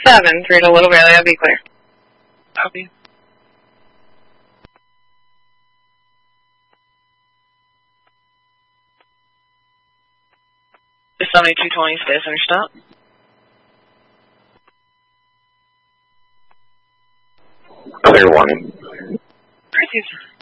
through to Little Bailey. I'll be clear. Copy. The 7220 stay center stop. Clear warning. Thank you.